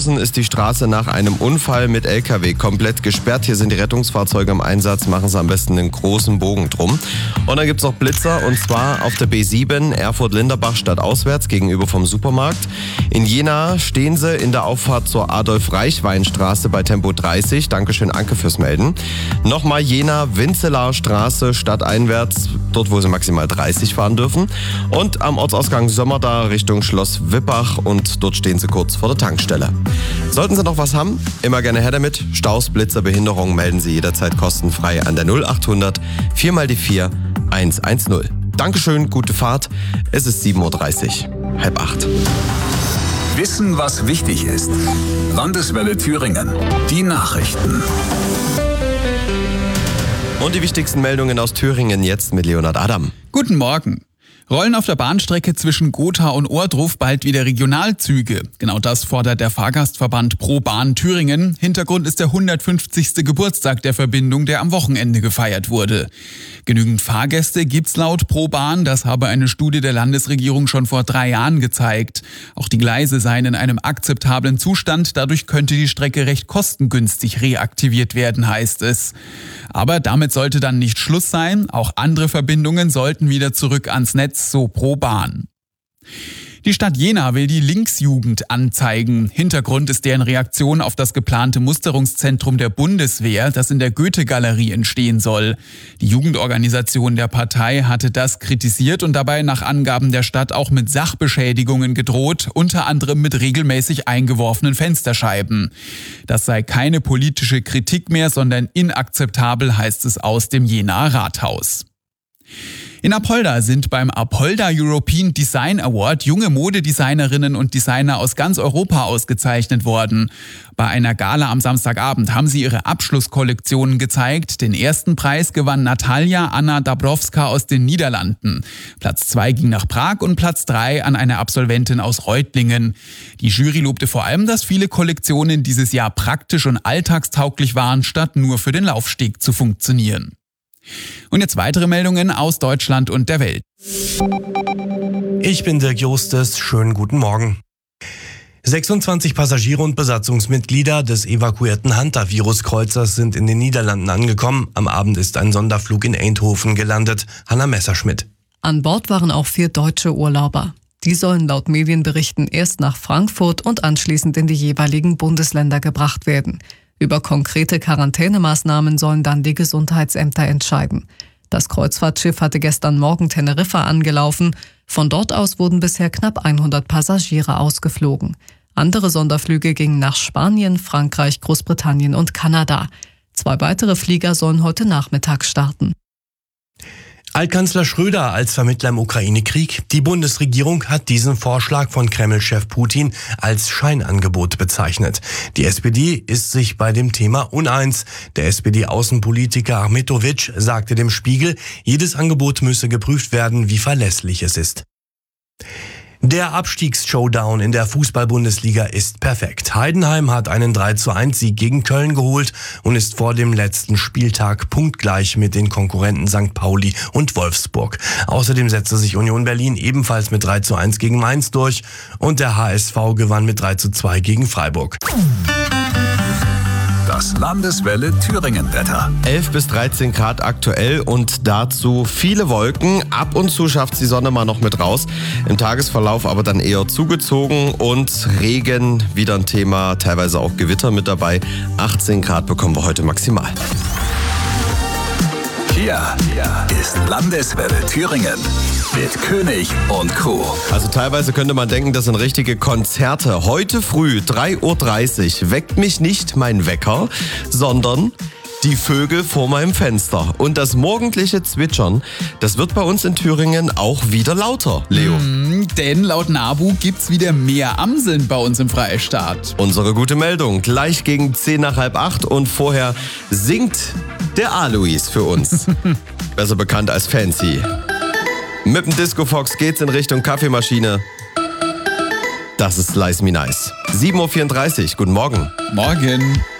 Oberhausen ist die Straße nach einem Unfall mit LKW komplett gesperrt. Hier sind die Rettungsfahrzeuge im Einsatz. Machen Sie am besten einen großen Bogen drum. Und dann gibt es noch Blitzer, und zwar auf der B7 Erfurt-Linderbach stadtauswärts gegenüber vom Supermarkt. In Jena stehen Sie in der Auffahrt zur Adolf-Reichwein-Straße bei Tempo 30. Dankeschön, Anke, fürs Melden. Nochmal Jena-Winzelaar Straße stadteinwärts, dort wo Sie maximal 30 fahren dürfen. Und am Ortsausgang Sömmerda Richtung Schloss Wippach, und dort stehen Sie kurz vor der Tankstelle. Sollten Sie noch was haben, immer gerne her damit. Staus, Blitzer, Behinderung melden Sie jederzeit kostenfrei an der 0800 4x4 110. Dankeschön, gute Fahrt. Es ist 7.30 Uhr, 7:30. Wissen, was wichtig ist. Landeswelle Thüringen. Die Nachrichten. Und die wichtigsten Meldungen aus Thüringen jetzt mit Leonhard Adam. Guten Morgen. Rollen auf der Bahnstrecke zwischen Gotha und Ohrdruf bald wieder Regionalzüge. Genau das fordert der Fahrgastverband Pro Bahn Thüringen. Hintergrund ist der 150. Geburtstag der Verbindung, der am Wochenende gefeiert wurde. Genügend Fahrgäste gibt's laut Pro Bahn, das habe eine Studie der Landesregierung schon vor 3 Jahren gezeigt. Auch die Gleise seien in einem akzeptablen Zustand, dadurch könnte die Strecke recht kostengünstig reaktiviert werden, heißt es. Aber damit sollte dann nicht Schluss sein, auch andere Verbindungen sollten wieder zurück ans Netz, so Pro Bahn. Die Stadt Jena will die Linksjugend anzeigen. Hintergrund ist deren Reaktion auf das geplante Musterungszentrum der Bundeswehr, das in der Goethe-Galerie entstehen soll. Die Jugendorganisation der Partei hatte das kritisiert und dabei nach Angaben der Stadt auch mit Sachbeschädigungen gedroht, unter anderem mit regelmäßig eingeworfenen Fensterscheiben. Das sei keine politische Kritik mehr, sondern inakzeptabel, heißt es aus dem Jenaer Rathaus. In Apolda sind beim Apolda European Design Award junge Modedesignerinnen und Designer aus ganz Europa ausgezeichnet worden. Bei einer Gala am Samstagabend haben sie ihre Abschlusskollektionen gezeigt. Den ersten Preis gewann Natalia Anna Dabrowska aus den Niederlanden. Platz 2 ging nach Prag und Platz 3 an eine Absolventin aus Reutlingen. Die Jury lobte vor allem, dass viele Kollektionen dieses Jahr praktisch und alltagstauglich waren, statt nur für den Laufsteg zu funktionieren. Und jetzt weitere Meldungen aus Deutschland und der Welt. Ich bin Dirk Justes, schönen guten Morgen. 26 Passagiere und Besatzungsmitglieder des evakuierten Hunter-Virus-Kreuzers sind in den Niederlanden angekommen. Am Abend ist ein Sonderflug in Eindhoven gelandet. Hanna Messerschmidt. An Bord waren auch 4 deutsche Urlauber. Die sollen laut Medienberichten erst nach Frankfurt und anschließend in die jeweiligen Bundesländer gebracht werden. Über konkrete Quarantänemaßnahmen sollen dann die Gesundheitsämter entscheiden. Das Kreuzfahrtschiff hatte gestern Morgen Teneriffa angelaufen. Von dort aus wurden bisher knapp 100 Passagiere ausgeflogen. Andere Sonderflüge gingen nach Spanien, Frankreich, Großbritannien und Kanada. 2 weitere Flieger sollen heute Nachmittag starten. Altkanzler Schröder als Vermittler im Ukraine-Krieg. Die Bundesregierung hat diesen Vorschlag von Kreml-Chef Putin als Scheinangebot bezeichnet. Die SPD ist sich bei dem Thema uneins. Der SPD-Außenpolitiker Achmetovic sagte dem Spiegel, jedes Angebot müsse geprüft werden, wie verlässlich es ist. Der Abstiegs-Showdown in der Fußball-Bundesliga ist perfekt. Heidenheim hat einen 3:1-Sieg gegen Köln geholt und ist vor dem letzten Spieltag punktgleich mit den Konkurrenten St. Pauli und Wolfsburg. Außerdem setzte sich Union Berlin ebenfalls mit 3:1 gegen Mainz durch und der HSV gewann mit 3:2 gegen Freiburg. Das Landeswelle Thüringen-Wetter. 11 bis 13 Grad aktuell und dazu viele Wolken. Ab und zu schafft die Sonne mal noch mit raus. Im Tagesverlauf aber dann eher zugezogen und Regen wieder ein Thema, teilweise auch Gewitter mit dabei. 18 Grad bekommen wir heute maximal. Hier ist Landeswelle Thüringen mit König und Co. Also teilweise könnte man denken, das sind richtige Konzerte. Heute früh 3:30 Uhr weckt mich nicht mein Wecker, sondern die Vögel vor meinem Fenster. Und das morgendliche Zwitschern, das wird bei uns in Thüringen auch wieder lauter, Leo. Denn laut NABU gibt's wieder mehr Amseln bei uns im Freistaat. Unsere gute Meldung, gleich gegen 7:50 und vorher singt der Alois für uns. Besser bekannt als Fancy. Mit dem Disco Fox geht's in Richtung Kaffeemaschine. Das ist Slice Me Nice. 7:34 Uhr, guten Morgen. Morgen.